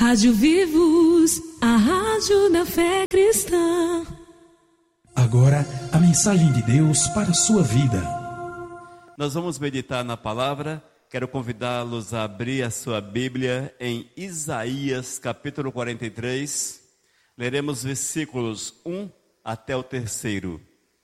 Rádio Vivos, a rádio da fé cristã. Agora, a mensagem de Deus para a sua vida. Nós vamos meditar na palavra. Quero convidá-los a abrir a sua Bíblia em Isaías capítulo 43. Leremos versículos 1 até o 3.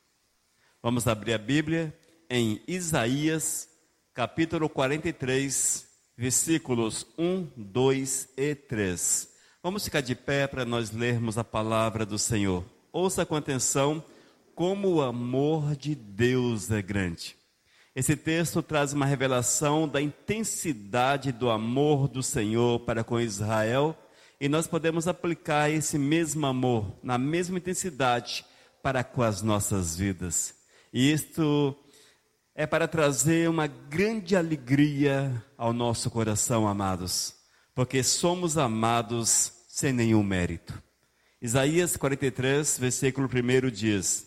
Vamos abrir a Bíblia em Isaías capítulo 43, versículos 1, 2 e 3. Vamos ficar de pé para nós lermos a palavra do Senhor. Ouça com atenção como o amor de Deus é grande. Esse texto traz uma revelação da intensidade do amor do Senhor para com Israel, e nós podemos aplicar esse mesmo amor, na mesma intensidade, para com as nossas vidas. E isto é para trazer uma grande alegria ao nosso coração, amados, porque somos amados sem nenhum mérito. Isaías 43, versículo 1 diz: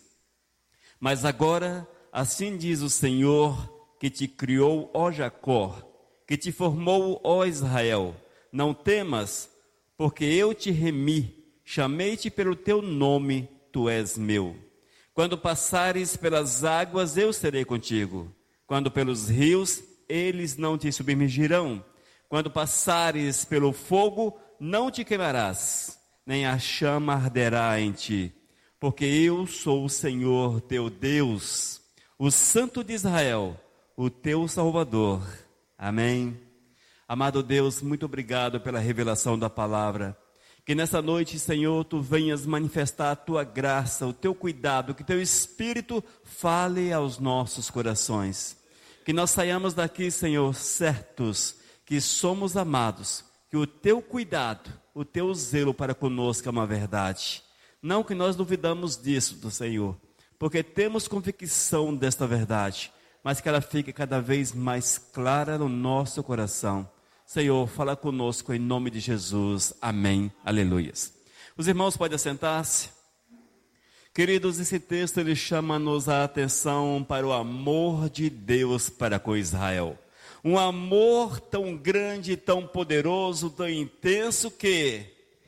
Mas agora, assim diz o Senhor, que te criou, ó Jacó, que te formou, ó Israel, não temas, porque eu te remi, chamei-te pelo teu nome, tu és meu. Quando passares pelas águas, eu serei contigo. Quando pelos rios, eles não te submergirão. Quando passares pelo fogo, não te queimarás, nem a chama arderá em ti. Porque eu sou o Senhor teu Deus, o Santo de Israel, o teu Salvador. Amém. Amado Deus, muito obrigado pela revelação da palavra. Que nessa noite, Senhor, Tu venhas manifestar a Tua graça, o Teu cuidado, que Teu Espírito fale aos nossos corações. Que nós saiamos daqui, Senhor, certos que somos amados, que o Teu cuidado, o Teu zelo para conosco é uma verdade. Não que nós duvidamos disso do Senhor, porque temos convicção desta verdade, mas que ela fique cada vez mais clara no nosso coração. Senhor, fala conosco em nome de Jesus. Amém. Aleluias. Os irmãos podem assentar-se. Queridos, esse texto ele chama-nos a atenção para o amor de Deus para com Israel. Um amor tão grande, tão poderoso, tão intenso que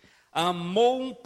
amou um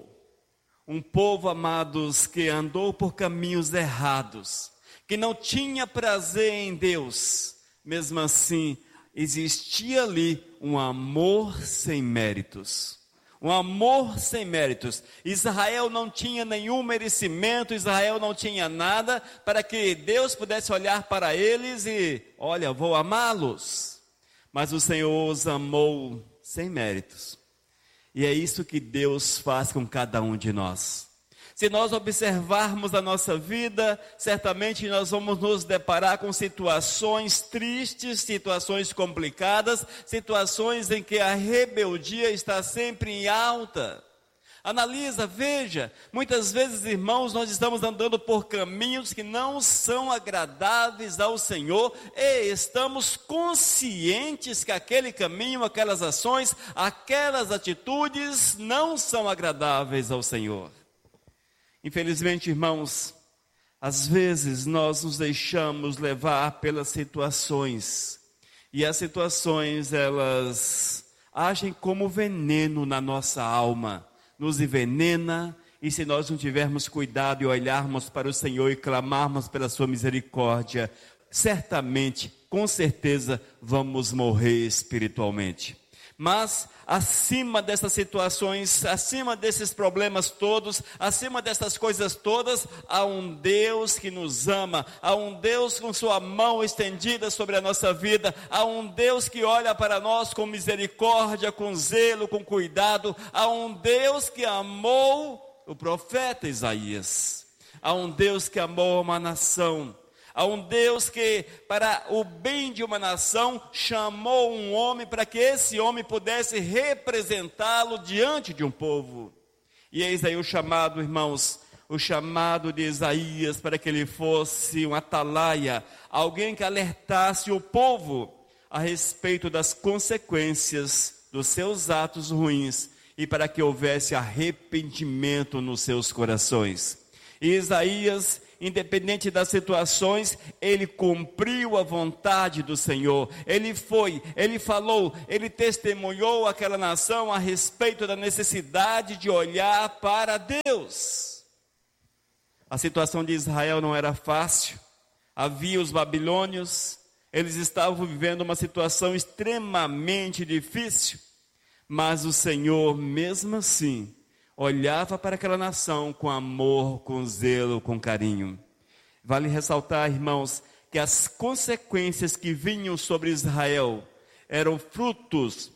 povo, amados, que andou por caminhos errados, que não tinha prazer em Deus. Mesmo assim, existia ali um amor sem méritos. Um amor sem méritos. Israel não tinha nenhum merecimento, Israel não tinha nada para que Deus pudesse olhar para eles e, olha, vou amá-los. Mas o Senhor os amou sem méritos. E é isso que Deus faz com cada um de nós. Se nós observarmos a nossa vida, certamente nós vamos nos deparar com situações tristes, situações complicadas, situações em que a rebeldia está sempre em alta. Analisa, veja, muitas vezes, irmãos, nós estamos andando por caminhos que não são agradáveis ao Senhor e estamos conscientes que aquele caminho, aquelas ações, aquelas atitudes não são agradáveis ao Senhor. Infelizmente, irmãos, às vezes nós nos deixamos levar pelas situações, e as situações elas agem como veneno na nossa alma, nos envenena, e se nós não tivermos cuidado e olharmos para o Senhor e clamarmos pela sua misericórdia, certamente, com certeza, vamos morrer espiritualmente. Mas acima dessas situações, acima desses problemas todos, acima dessas coisas todas, há um Deus que nos ama, há um Deus com sua mão estendida sobre a nossa vida, há um Deus que olha para nós com misericórdia, com zelo, com cuidado, há um Deus que amou o profeta Isaías, há um Deus que amou uma nação. Há um Deus que, para o bem de uma nação, chamou um homem para que esse homem pudesse representá-lo diante de um povo. E eis aí o chamado, irmãos, o chamado de Isaías para que ele fosse um atalaia, alguém que alertasse o povo a respeito das consequências dos seus atos ruins e para que houvesse arrependimento nos seus corações. E Isaías, independente das situações, ele cumpriu a vontade do Senhor. Ele foi, ele falou, ele testemunhou àquela nação a respeito da necessidade de olhar para Deus. A situação de Israel não era fácil. Havia os babilônios, eles estavam vivendo uma situação extremamente difícil, mas o Senhor, mesmo assim, olhava para aquela nação com amor, com zelo, com carinho. Vale ressaltar, irmãos, que as consequências que vinham sobre Israel eram frutos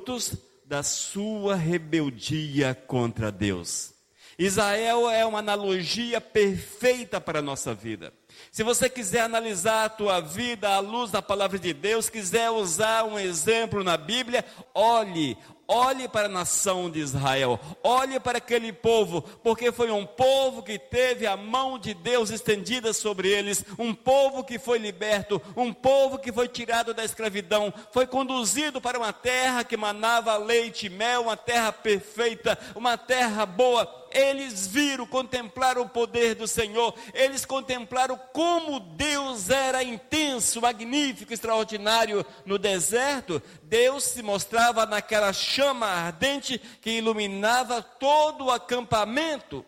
da sua rebeldia contra Deus. Israel é uma analogia perfeita para a nossa vida. Se você quiser analisar a tua vida à luz da palavra de Deus, quiser usar um exemplo na Bíblia, olhe para a nação de Israel, olhe para aquele povo, porque foi um povo que teve a mão de Deus estendida sobre eles, um povo que foi liberto, um povo que foi tirado da escravidão, foi conduzido para uma terra que manava leite e mel, uma terra perfeita, uma terra boa. Eles viram, contemplaram o poder do Senhor, eles contemplaram como Deus era intenso, magnífico, extraordinário no deserto. Deus se mostrava naquela chama ardente que iluminava todo o acampamento.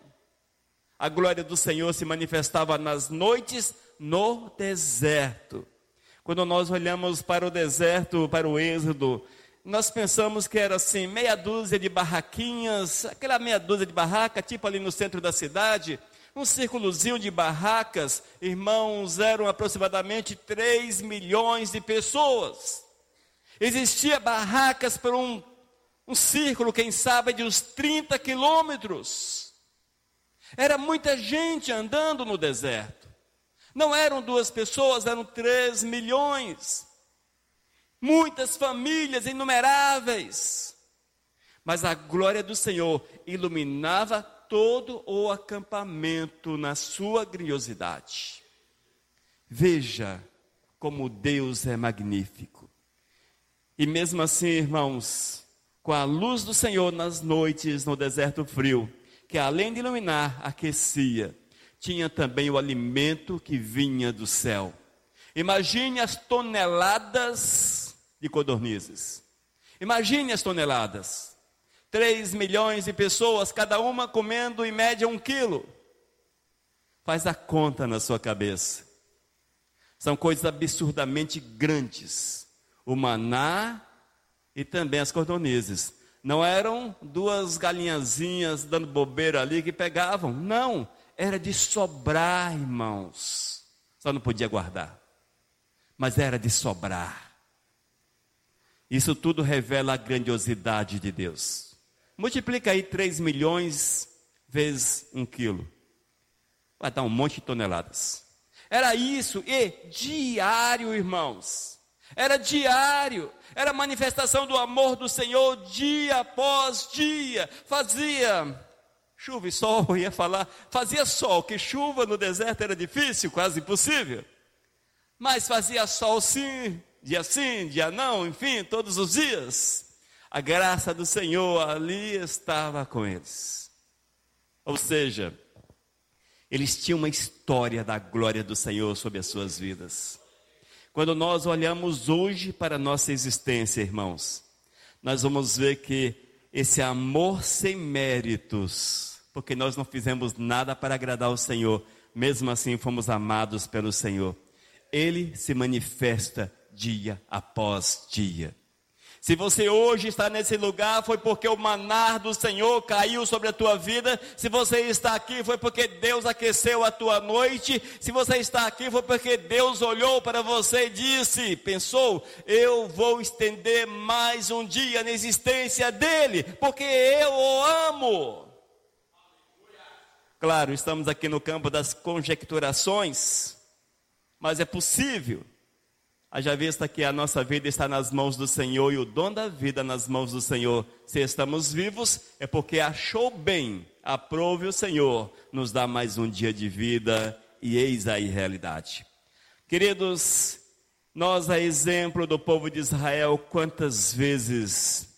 A glória do Senhor se manifestava nas noites no deserto. Quando nós olhamos para o deserto, para o Êxodo, nós pensamos que era assim, meia dúzia de barraquinhas, aquela meia dúzia de barraca, tipo ali no centro da cidade, um círculozinho de barracas. Irmãos, eram aproximadamente 3 milhões de pessoas. Existia barracas por um círculo, quem sabe, de uns 30 quilômetros. Era muita gente andando no deserto. Não eram 2 pessoas, eram 3 milhões. Muitas famílias inumeráveis, mas a glória do Senhor iluminava todo o acampamento na sua grandiosidade. Veja como Deus é magnífico. E mesmo assim, irmãos, com a luz do Senhor nas noites no deserto frio, que além de iluminar, aquecia, tinha também o alimento que vinha do céu. Imagine as toneladas de codornizes. Imagine as toneladas. 3 milhões de pessoas, cada uma comendo em média 1 quilo. Faz a conta na sua cabeça. São coisas absurdamente grandes. O maná e também as codornizes. Não eram 2 galinhazinhas dando bobeira ali que pegavam. Não, era de sobrar, irmãos. Só não podia guardar. Mas era de sobrar. Isso tudo revela a grandiosidade de Deus. Multiplica aí 3 milhões vezes 1 quilo. Vai dar um monte de toneladas. Era isso, e diário, irmãos. Era diário. Era manifestação do amor do Senhor dia após dia. Fazia chuva e sol, eu ia falar. Fazia sol, que chuva no deserto era difícil, quase impossível. Mas fazia sol sim, dia não, enfim, todos os dias. A graça do Senhor ali estava com eles. Ou seja, eles tinham uma história da glória do Senhor sobre as suas vidas. Quando nós olhamos hoje para a nossa existência, irmãos, nós vamos ver que esse amor sem méritos, porque nós não fizemos nada para agradar o Senhor, mesmo assim fomos amados pelo Senhor. Ele se manifesta dia após dia. Se você hoje está nesse lugar, foi porque o maná do Senhor caiu sobre a tua vida. Se você está aqui, foi porque Deus aqueceu a tua noite. Se você está aqui, foi porque Deus olhou para você e disse, pensou, eu vou estender mais um dia na existência dele, porque eu o amo. Claro, estamos aqui no campo das conjecturações, mas é possível. Haja vista que a nossa vida está nas mãos do Senhor e o dom da vida nas mãos do Senhor. Se estamos vivos, é porque achou bem, aprove o Senhor, nos dá mais um dia de vida e eis aí realidade. Queridos, nós a exemplo do povo de Israel, quantas vezes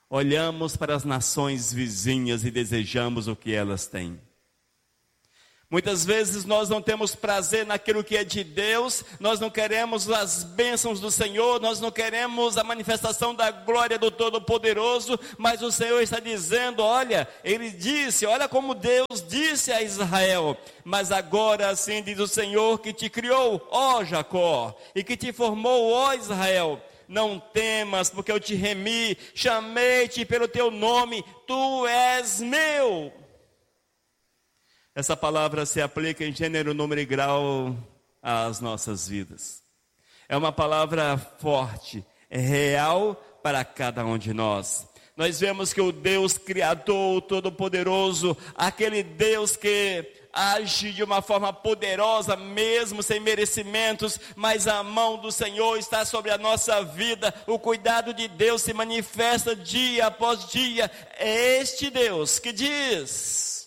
olhamos para as nações vizinhas e desejamos o que elas têm. Muitas vezes nós não temos prazer naquilo que é de Deus, nós não queremos as bênçãos do Senhor, nós não queremos a manifestação da glória do Todo-Poderoso, mas o Senhor está dizendo, olha, Ele disse, olha como Deus disse a Israel, mas agora assim diz o Senhor que te criou, ó Jacó, e que te formou, ó Israel, não temas, porque eu te remi, chamei-te pelo teu nome, tu és meu. Essa palavra se aplica em gênero, número e grau às nossas vidas. É uma palavra forte, é real para cada um de nós. Nós vemos que o Deus Criador, o Todo-Poderoso, aquele Deus que age de uma forma poderosa, mesmo sem merecimentos, mas a mão do Senhor está sobre a nossa vida, o cuidado de Deus se manifesta dia após dia. É este Deus que diz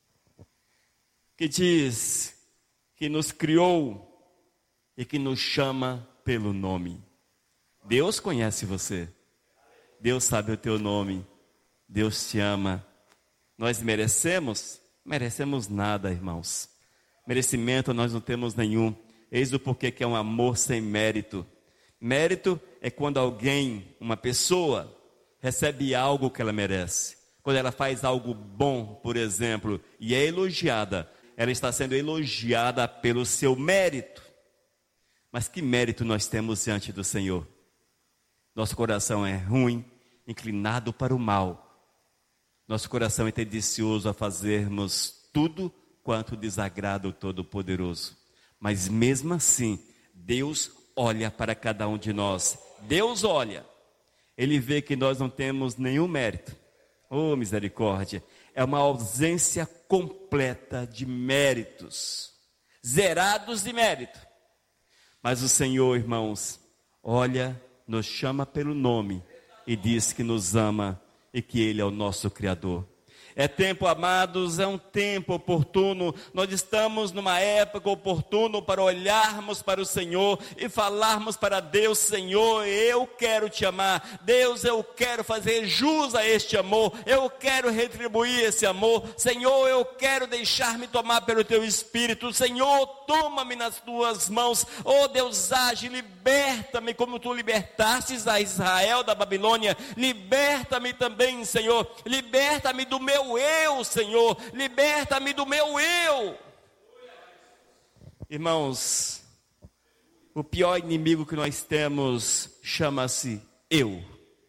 que nos criou e que nos chama pelo nome. Deus conhece você, Deus sabe o teu nome, Deus te ama. Nós merecemos nada, irmãos. Merecimento nós não temos nenhum. Eis o porquê que é um amor sem mérito. Mérito é quando alguém, uma pessoa, recebe algo que ela merece. Quando ela faz algo bom, por exemplo, e é elogiada, ela está sendo elogiada pelo seu mérito. Mas que mérito nós temos diante do Senhor? Nosso coração é ruim, inclinado para o mal. Nosso coração é tendencioso a fazermos tudo quanto desagrada o Todo-Poderoso. Mas mesmo assim, Deus olha para cada um de nós. Deus olha. Ele vê que nós não temos nenhum mérito. Oh, misericórdia. É uma ausência completa de méritos. Zerados de mérito. Mas o Senhor, irmãos, olha, nos chama pelo nome e diz que nos ama e que Ele é o nosso Criador. É tempo, amados, é um tempo oportuno. Nós estamos numa época oportuna para olharmos para o Senhor e falarmos para Deus: Senhor, eu quero te amar. Deus, eu quero fazer jus a este amor. Eu quero retribuir esse amor. Senhor, eu quero deixar-me tomar pelo teu Espírito. Senhor, toma-me nas tuas mãos. Oh Deus, age, liberta-me como tu libertastes a Israel da Babilônia. Liberta-me também, Senhor. Liberta-me do meu eu, Senhor, liberta-me do meu eu. Irmãos, o pior inimigo que nós temos chama-se eu.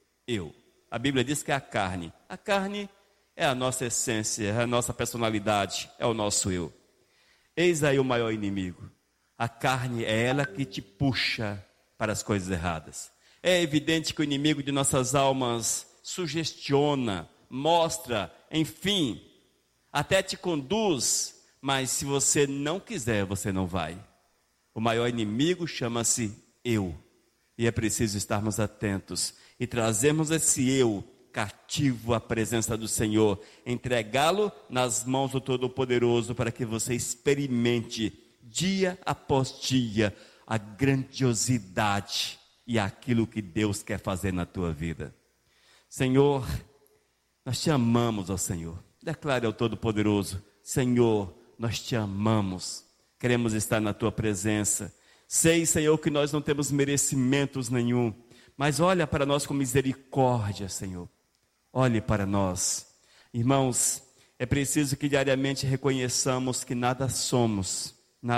A Bíblia diz que é a carne. A carne é a nossa essência, é a nossa personalidade, é o nosso eu. Eis aí o maior inimigo. A carne é ela que te puxa para as coisas erradas. É evidente que o inimigo de nossas almas sugestiona, mostra, enfim, até te conduz, mas se você não quiser, você não vai. O maior inimigo chama-se eu, e é preciso estarmos atentos e trazermos esse eu cativo à presença do Senhor, entregá-lo nas mãos do Todo-Poderoso para que você experimente dia após dia a grandiosidade e aquilo que Deus quer fazer na tua vida. Senhor, nós te amamos, ó Senhor. Declare ao Todo-Poderoso: Senhor, nós te amamos. Queremos estar na tua presença. Sei, Senhor, que nós não temos merecimentos nenhum, mas olha para nós com misericórdia, Senhor. Olhe para nós. Irmãos, é preciso que diariamente reconheçamos que nada somos,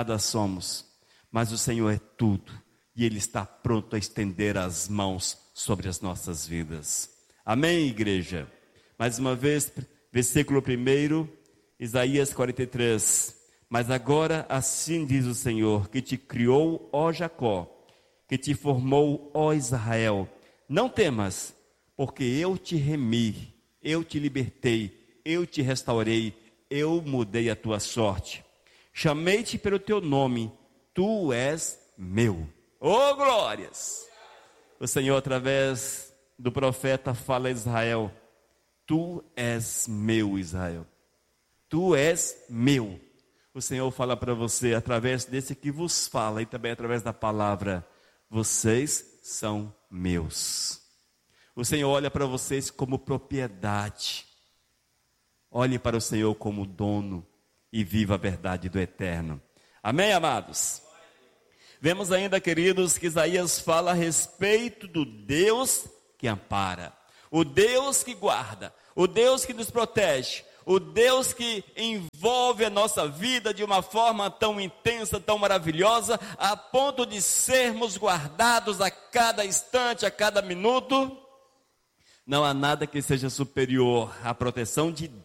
mas o Senhor é tudo, e Ele está pronto a estender as mãos sobre as nossas vidas. Amém, igreja? Mais uma vez, versículo 1, Isaías 43. Mas agora assim diz o Senhor, que te criou, ó Jacó, que te formou, ó Israel. Não temas, porque eu te remi, eu te libertei, eu te restaurei, eu mudei a tua sorte. Chamei-te pelo teu nome, tu és meu. Oh, glórias! O Senhor, através do profeta, fala a Israel: tu és meu, Israel. Tu és meu. O Senhor fala para você, através desse que vos fala e também através da palavra: vocês são meus. O Senhor olha para vocês como propriedade. Olhe para o Senhor como dono e viva a verdade do eterno. Amém, amados? Vemos ainda, queridos, que Isaías fala a respeito do Deus que ampara, o Deus que guarda, o Deus que nos protege, o Deus que envolve a nossa vida de uma forma tão intensa, tão maravilhosa, a ponto de sermos guardados a cada instante, a cada minuto. Não há nada que seja superior à proteção de